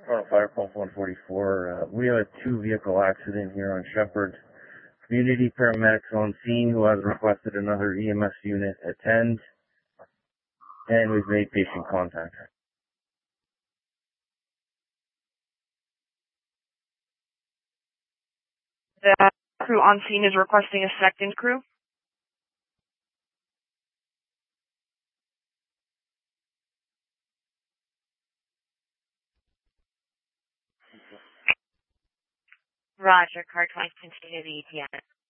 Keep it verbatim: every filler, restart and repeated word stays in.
Oh, Fire Pulse one forty-four. Uh, we have a two-vehicle accident here on Shepherd. Community paramedics on scene who has requested another E M S unit attend, and we've made patient contact. The crew on scene is requesting a second crew. Roger, car twenty, continue to the E T M.